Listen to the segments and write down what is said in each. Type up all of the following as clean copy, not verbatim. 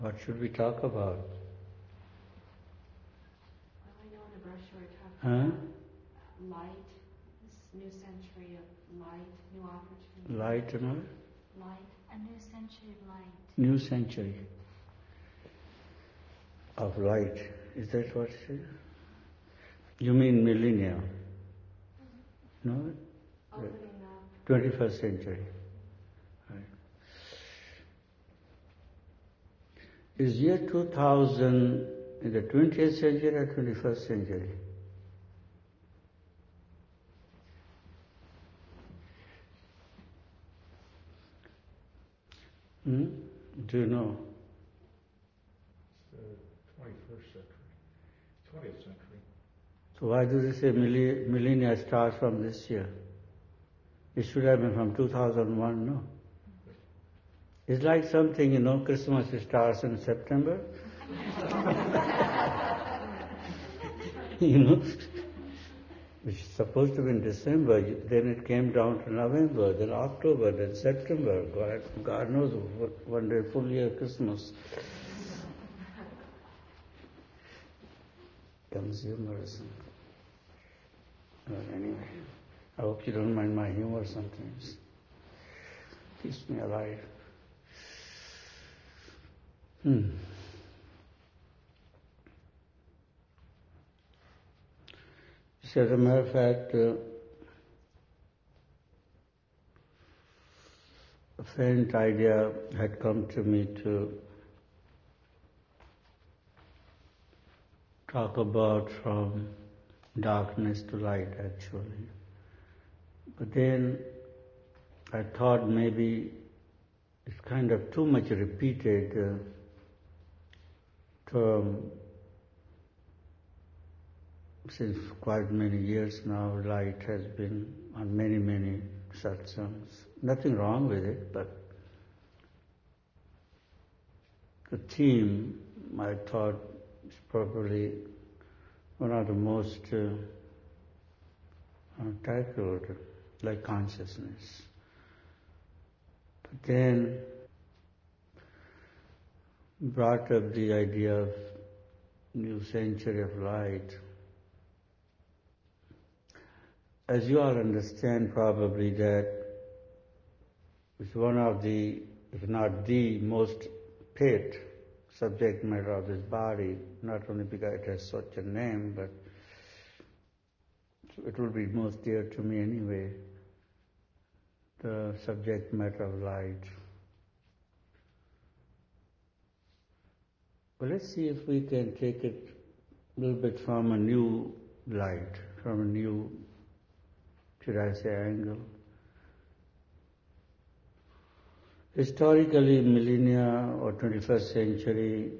What should we talk about? Well, I know in the brochure it talks Huh? about light, this new century of light, new opportunity. Light and what? Light, a new century of light. New century of light. Is that what it is? You mean millennia? No? Opening up. 21st century. Right. Is year 2000 in the 20th century or 21st century? Do you know? It's the 21st century, 20th century. So why do they say millennia starts from this year? It should have been from 2001, no? It's like something, Christmas starts in September. Which is supposed to be in December, then it came down to November, then October, then September. God knows, one day full year Christmas. Consumerism. Well, anyway, I hope you don't mind my humor sometimes. Keeps me alive. So, as a matter of fact, a faint idea had come to me to talk about from darkness to light, actually. But then I thought maybe it's kind of too much repeated term. Since quite many years now, light has been on many satsangs. Nothing wrong with it, but the theme, I thought, is probably one of the most tackled, like consciousness. But then brought up the idea of new century of light. As you all understand probably that it's one of the, if not the most pet subject matter of this body, not only because it has such a name, but it will be most dear to me anyway, the subject matter of light. But let's see if we can take it a little bit from a new light, from a new, should I say, angle. Historically, millennia or 21st century,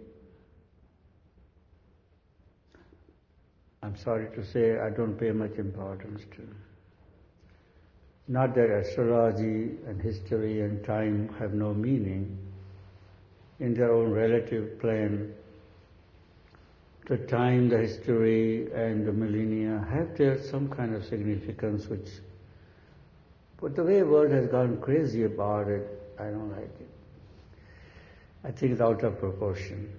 I'm sorry to say, I don't pay much importance to. Not that astrology and history and time have no meaning. In their own relative plane, the time, the history, and the millennia have their some kind of significance but the way the world has gone crazy about it, I don't like it. I think it's out of proportion.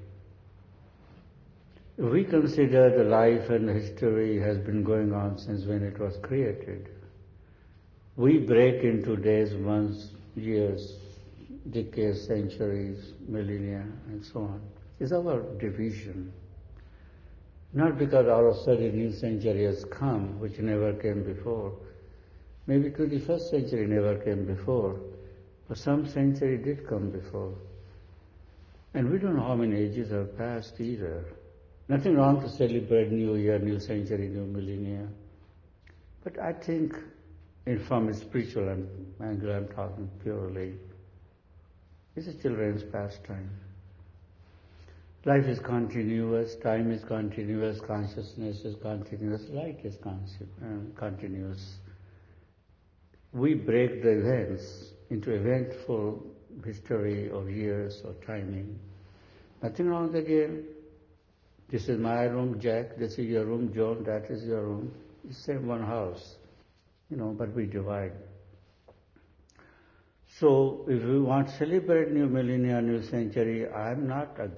If we consider the life and the history has been going on since when it was created, we break into days, months, years, decades, centuries, millennia, and so on. It's our division. Not because all of a sudden a new century has come, which never came before. Maybe 21st century never came before, but some century did come before. And we don't know how many ages have passed either. Nothing wrong to celebrate New Year, New Century, New Millennia. But I think, from a spiritual angle, I'm talking purely, it's a children's pastime. Life is continuous, time is continuous, consciousness is continuous, light is continuous. We break the events into eventful history of years or timing. Nothing wrong again. This is my room, Jack, this is your room, John, that is your room. It's the same one house, but we divide. So if we want to celebrate new millennia, new century, I'm not against